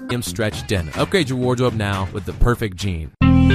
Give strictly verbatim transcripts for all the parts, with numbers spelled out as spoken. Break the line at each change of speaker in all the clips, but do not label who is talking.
Stretch Denim. Upgrade your wardrobe now with the perfect jean.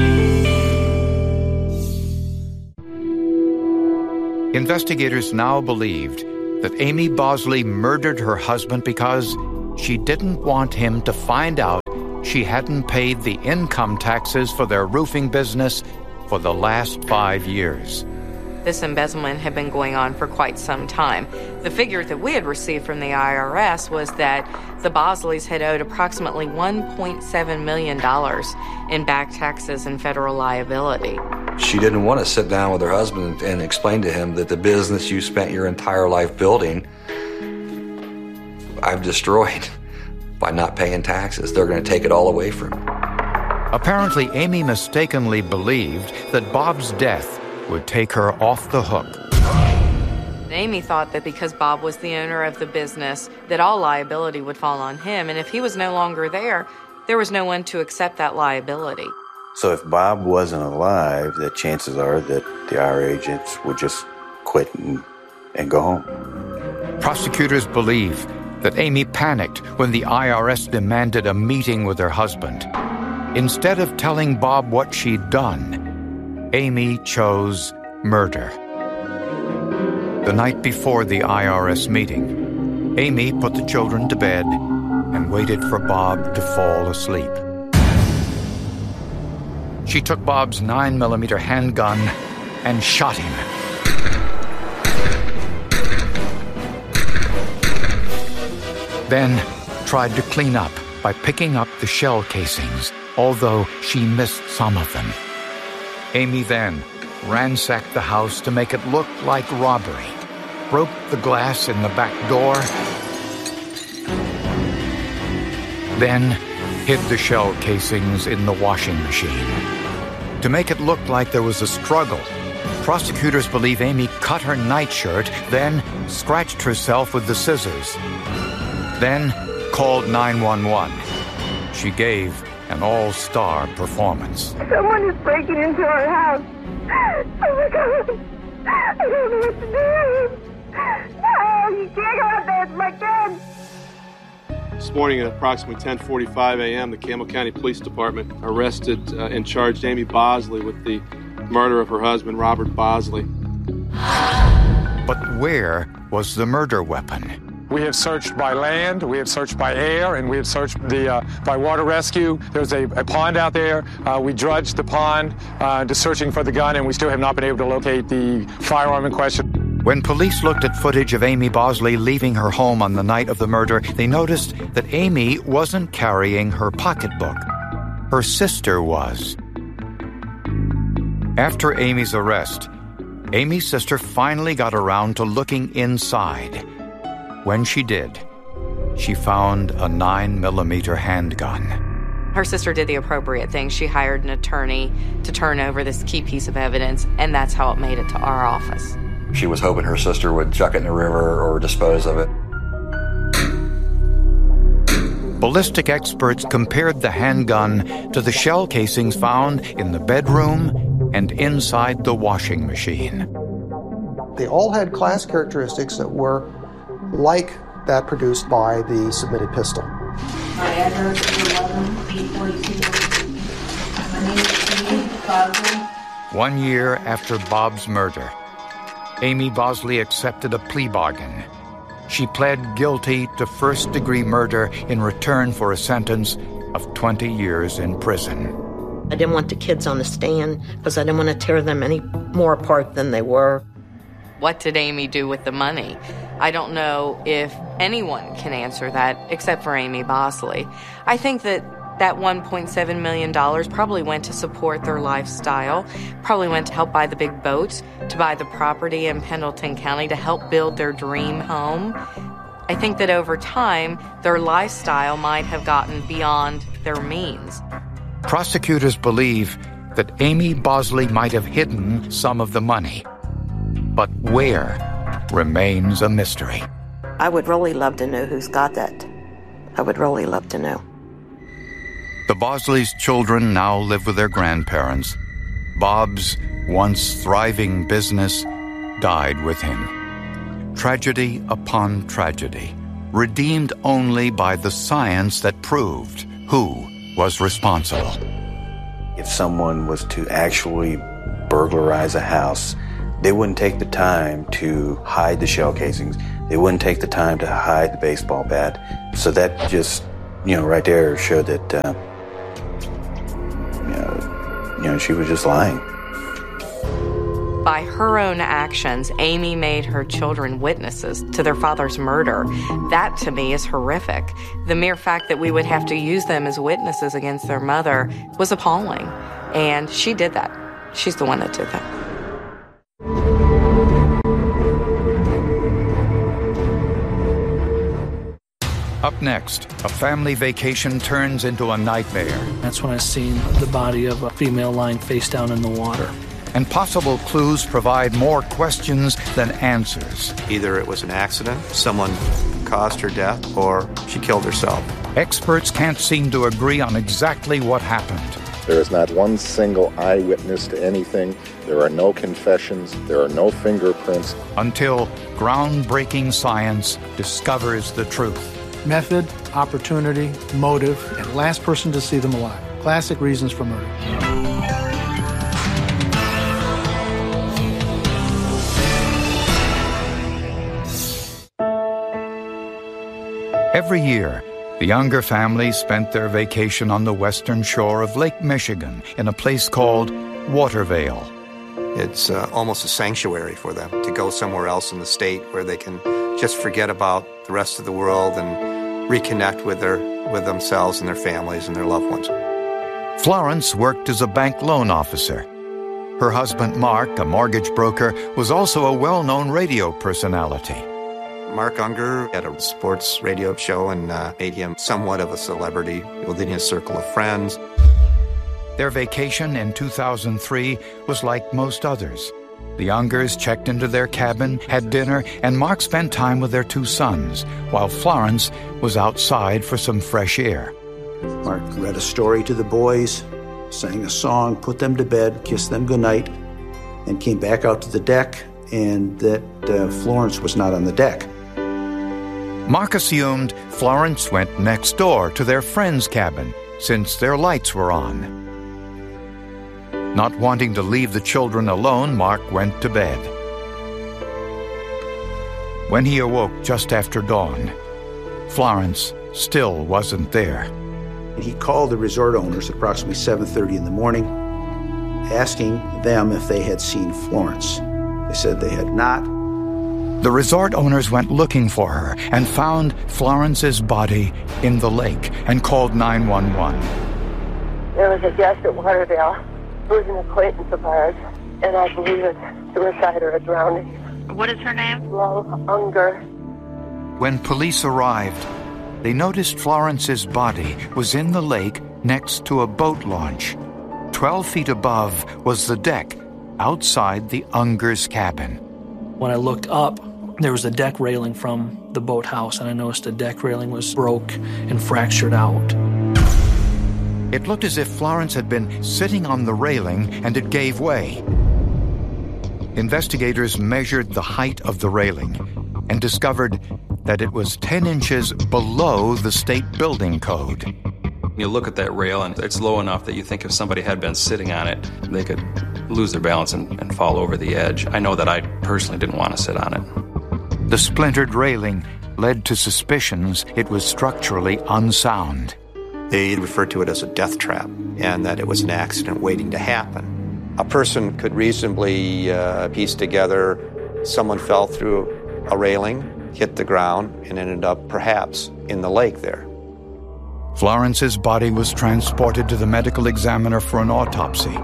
Investigators now believed that Amy Bosley murdered her husband because she didn't want him to find out she hadn't paid the income taxes for their roofing business for the last five years.
This embezzlement had been going on for quite some time. The figure that we had received from the I R S was that the Bosleys had owed approximately one point seven million dollars in back taxes and federal liability.
She didn't want to sit down with her husband and explain to him that the business you spent your entire life building, I've destroyed by not paying taxes. They're going to take it all away from me.
Apparently, Amy mistakenly believed that Bob's death would take her off the hook.
Amy thought that because Bob was the owner of the business, that all liability would fall on him, and if he was no longer there, there was no one to accept that liability.
So if Bob wasn't alive, the chances are that the I R A agents would just quit and, and go home.
Prosecutors believe that Amy panicked when the I R S demanded a meeting with her husband. Instead of telling Bob what she'd done, Amy chose murder. The night before the I R S meeting, Amy put the children to bed and waited for Bob to fall asleep. She took Bob's nine millimeter handgun and shot him. Then tried to clean up by picking up the shell casings, although she missed some of them. Amy then ransacked the house to make it look like robbery, broke the glass in the back door, then hid the shell casings in the washing machine. To make it look like there was a struggle, prosecutors believe Amy cut her nightshirt, then scratched herself with the scissors, then called nine one one. She gave an all-star performance.
Someone is breaking into our house. Oh my God. I don't know what to do. Oh, you can't go out there. It's my kids.
This morning at approximately ten forty-five a.m., the Campbell County Police Department arrested uh, and charged Amy Bosley with the murder of her husband, Robert Bosley.
But where was the murder weapon?
We have searched by land, we have searched by air, and we have searched the uh, by water rescue. There's a, a pond out there. Uh, we dredged the pond uh, to searching for the gun, and we still have not been able to locate the firearm in question.
When police looked at footage of Amy Bosley leaving her home on the night of the murder, they noticed that Amy wasn't carrying her pocketbook. Her sister was. After Amy's arrest, Amy's sister finally got around to looking inside. When she did, she found a nine millimeter handgun.
Her sister did the appropriate thing. She hired an attorney to turn over this key piece of evidence, and that's how it made it to our office.
She was hoping her sister would chuck it in the river or dispose of it.
Ballistic experts compared the handgun to the shell casings found in the bedroom and inside the washing machine.
They all had class characteristics that were like that produced by the submitted pistol.
My address is eleven B forty-two. My name is Amy Bosley.
One year after Bob's murder, Amy Bosley accepted a plea bargain. She pled guilty to first-degree murder in return for a sentence of twenty years in prison.
I didn't want the kids on the stand because I didn't want to tear them any more apart than they were.
What did Amy do with the money? I don't know if anyone can answer that except for Amy Bosley. I think that that one point seven million dollars probably went to support their lifestyle, probably went to help buy the big boats, to buy the property in Pendleton County, to help build their dream home. I think that over time, their lifestyle might have gotten beyond their means.
Prosecutors believe that Amy Bosley might have hidden some of the money. But where remains a mystery.
I would really love to know who's got that. I would really love to know.
The Bosleys' children now live with their grandparents. Bob's once thriving business died with him. Tragedy upon tragedy, redeemed only by the science that proved who was responsible.
If someone was to actually burglarize a house, they wouldn't take the time to hide the shell casings. They wouldn't take the time to hide the baseball bat. So that just, you know, right there showed that, uh, you know, you know, she was just lying.
By her own actions, Amy made her children witnesses to their father's murder. That, to me, is horrific. The mere fact that we would have to use them as witnesses against their mother was appalling. And she did that. She's the one that did that.
Up next, a family vacation turns into a nightmare.
That's when I seen the body of a female lying face down in the water.
And possible clues provide more questions than answers.
Either it was an accident, someone caused her death, or she killed herself.
Experts can't seem to agree on exactly what happened.
There is not one single eyewitness to anything. There are no confessions. There are no fingerprints.
Until groundbreaking science discovers the truth.
Method, opportunity, motive, and last person to see them alive. Classic reasons for murder.
Every year, the Unger family spent their vacation on the western shore of Lake Michigan in a place called Watervale.
It's uh, almost a sanctuary for them to go somewhere else in the state where they can just forget about the rest of the world and reconnect with their with themselves and their families and their loved ones.
Florence worked as a bank loan officer. Her husband, Mark, a mortgage broker, was also a well-known radio personality.
Mark Unger had a sports radio show and uh, made him somewhat of a celebrity within his circle of friends.
Their vacation in two thousand three was like most others. The Ungers checked into their cabin, had dinner, and Mark spent time with their two sons, while Florence was outside for some fresh air.
Mark read a story to the boys, sang a song, put them to bed, kissed them goodnight, and came back out to the deck, and that uh, Florence was not on the deck.
Mark assumed Florence went next door to their friend's cabin, since their lights were on. Not wanting to leave the children alone, Mark went to bed. When he awoke just after dawn, Florence still wasn't there.
He called the resort owners at approximately seven thirty in the morning, asking them if they had seen Florence. They said they had not.
The resort owners went looking for her and found Florence's body in the lake and called nine one one.
There was a guest at Watervale who was an acquaintance of ours, and I believe it's suicide or a drowning.
What is her name?
Flo Unger.
When police arrived, they noticed Florence's body was in the lake next to a boat launch. Twelve feet above was the deck outside the Ungers' cabin.
When I looked up, there was a deck railing from the boathouse, and I noticed the deck railing was broke and fractured out.
It looked as if Florence had been sitting on the railing and it gave way. Investigators measured the height of the railing and discovered that it was ten inches below the state building code.
You look at that rail and it's low enough that you think if somebody had been sitting on it, they could lose their balance and, and fall over the edge. I know that I personally didn't want to sit on it.
The splintered railing led to suspicions it was structurally unsound.
They referred to it as a death trap and that it was an accident waiting to happen. A person could reasonably uh, piece together someone fell through a railing, hit the ground, and ended up perhaps in the lake there.
Florence's body was transported to the medical examiner for an autopsy.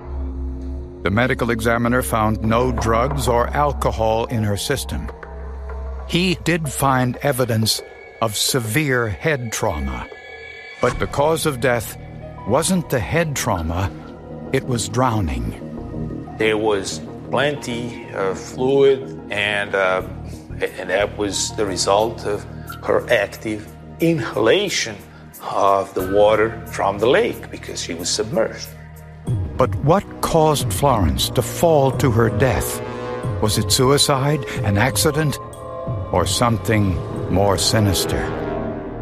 The medical examiner found no drugs or alcohol in her system. He did find evidence of severe head trauma, but the cause of death wasn't the head trauma, it was drowning.
There was plenty of fluid, and, uh, and that was the result of her active inhalation of the water from the lake because she was submerged.
But what caused Florence to fall to her death? Was it suicide, an accident, or something more sinister?